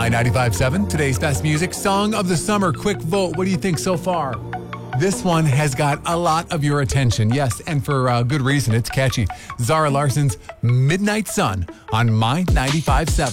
My 95.7, today's best music song of the summer. Quick vote. What do you think so far? This one has got a lot of your attention. Yes, and for good reason. It's catchy. Zara Larson's Midnight Sun on My 95.7.